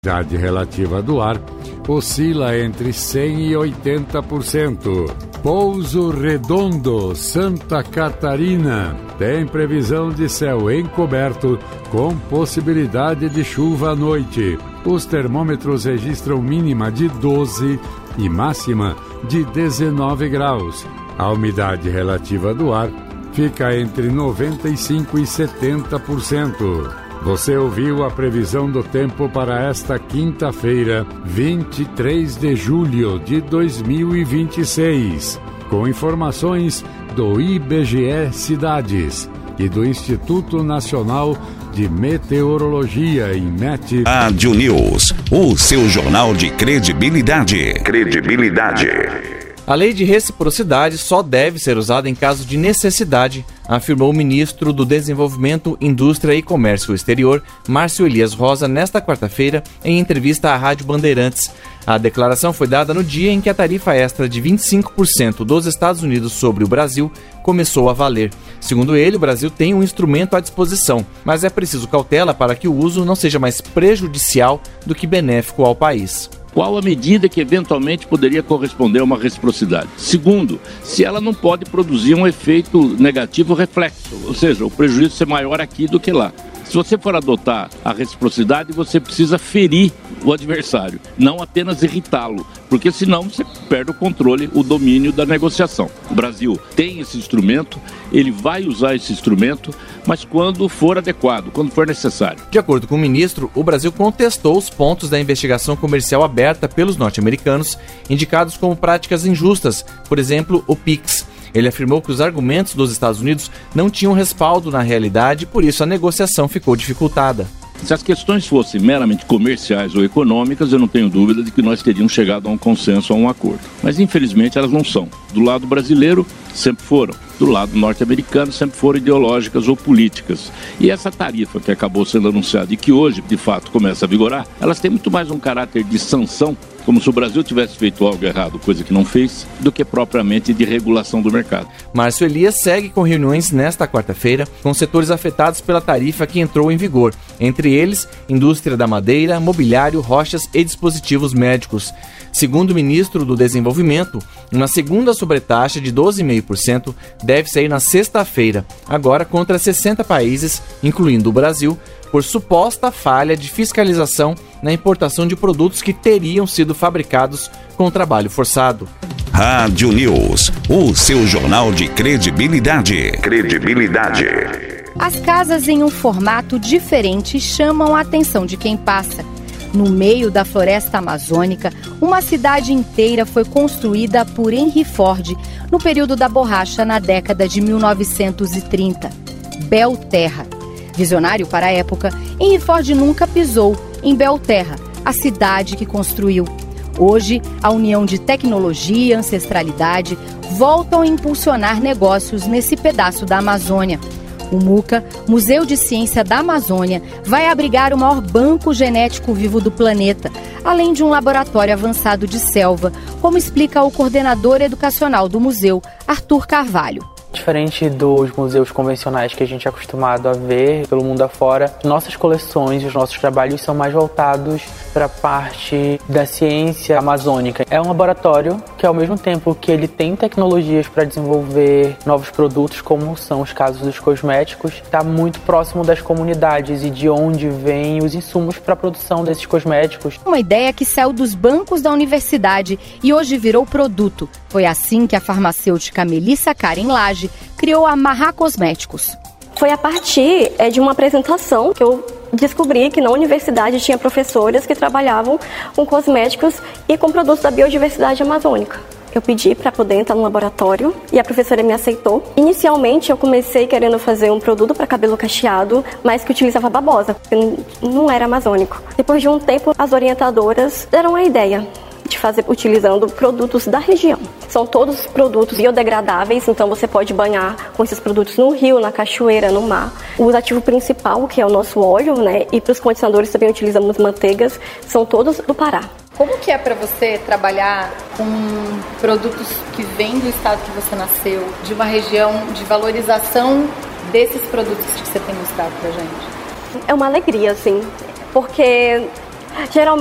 A umidade relativa do ar oscila entre 100% e 80%. Pouso Redondo, Santa Catarina, tem previsão de céu encoberto com possibilidade de chuva à noite. Os termômetros registram mínima de 12 e máxima de 19 graus. A umidade relativa do ar fica entre 95% e 70%. Você ouviu a previsão do tempo para esta quinta-feira, 23 de julho de 2026, com informações do IBGE Cidades e do Instituto Nacional de Meteorologia, INMET. Rádio News, o seu jornal de credibilidade. A lei de reciprocidade só deve ser usada em caso de necessidade, afirmou o ministro do Desenvolvimento, Indústria e Comércio Exterior, Márcio Elias Rosa, nesta quarta-feira, em entrevista à Rádio Bandeirantes. A declaração foi dada no dia em que a tarifa extra de 25% dos Estados Unidos sobre o Brasil começou a valer. Segundo ele, o Brasil tem um instrumento à disposição, mas é preciso cautela para que o uso não seja mais prejudicial do que benéfico ao país. Qual a medida que eventualmente poderia corresponder a uma reciprocidade? Segundo, se ela não pode produzir um efeito negativo reflexo, ou seja, o prejuízo ser maior aqui do que lá. Se você for adotar a reciprocidade, você precisa ferir o adversário, não apenas irritá-lo, porque senão você perde o controle, o domínio da negociação. O Brasil tem esse instrumento, ele vai usar esse instrumento, mas quando for adequado, quando for necessário. De acordo com o ministro, o Brasil contestou os pontos da investigação comercial aberta pelos norte-americanos, indicados como práticas injustas, por exemplo, o PIX. Ele afirmou que os argumentos dos Estados Unidos não tinham respaldo na realidade e por isso a negociação ficou dificultada. Se as questões fossem meramente comerciais ou econômicas, eu não tenho dúvida de que nós teríamos chegado a um consenso, a um acordo. Mas infelizmente elas não são. Do lado brasileiro, sempre foram. Do lado norte-americano, sempre foram ideológicas ou políticas. E essa tarifa que acabou sendo anunciada e que hoje, de fato, começa a vigorar, elas têm muito mais um caráter de sanção, como se o Brasil tivesse feito algo errado, coisa que não fez, do que propriamente de regulação do mercado. Márcio Elias segue com reuniões nesta quarta-feira com setores afetados pela tarifa que entrou em vigor, entre eles, indústria da madeira, mobiliário, rochas e dispositivos médicos. Segundo o ministro do Desenvolvimento, uma segunda sobretaxa de 12,5% deve sair na sexta-feira, agora contra 60 países, incluindo o Brasil, por suposta falha de fiscalização na importação de produtos que teriam sido fabricados com trabalho forçado. Rádio News, o seu jornal de credibilidade. As casas em um formato diferente chamam a atenção de quem passa. No meio da floresta amazônica, uma cidade inteira foi construída por Henry Ford no período da borracha na década de 1930. Belterra. Visionário para a época, Henry Ford nunca pisou em Belterra, a cidade que construiu. Hoje, a união de tecnologia e ancestralidade voltam a impulsionar negócios nesse pedaço da Amazônia. O MUCA, Museu de Ciência da Amazônia, vai abrigar o maior banco genético vivo do planeta, além de um laboratório avançado de selva, como explica o coordenador educacional do museu, Arthur Carvalho. Diferente dos museus convencionais que a gente é acostumado a ver pelo mundo afora, nossas coleções, os nossos trabalhos são mais voltados para a parte da ciência amazônica. É um laboratório que, ao mesmo tempo que ele tem tecnologias para desenvolver novos produtos, como são os casos dos cosméticos, está muito próximo das comunidades e de onde vêm os insumos para a produção desses cosméticos. Uma ideia que saiu dos bancos da universidade e hoje virou produto. Foi assim que a farmacêutica Melissa Karen Lage criou a Marra Cosméticos. Foi a partir de uma apresentação que eu descobri que na universidade tinha professoras que trabalhavam com cosméticos e com produtos da biodiversidade amazônica. Eu pedi para poder entrar no laboratório e a professora me aceitou. Inicialmente eu comecei querendo fazer um produto para cabelo cacheado, mas que utilizava babosa, porque não era amazônico. Depois de um tempo, as orientadoras deram a ideia de fazer utilizando produtos da região. São todos produtos biodegradáveis, então você pode banhar com esses produtos no rio, na cachoeira, no mar. O ativo principal, que é o nosso óleo, né, e para os condicionadores também utilizamos manteigas, são todos do Pará. Como que é para você trabalhar com produtos que vêm do estado que você nasceu, de uma região de valorização desses produtos que você tem mostrado pra gente? É uma alegria, assim, porque Geralmente